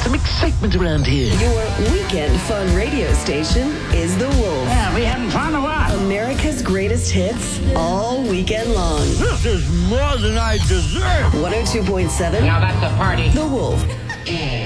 some excitement around here. Your weekend fun radio station is The Wolf. Yeah, we having fun or what? America's greatest hits all weekend long. This is more than I deserve. 102.7. Now that's a party. The Wolf.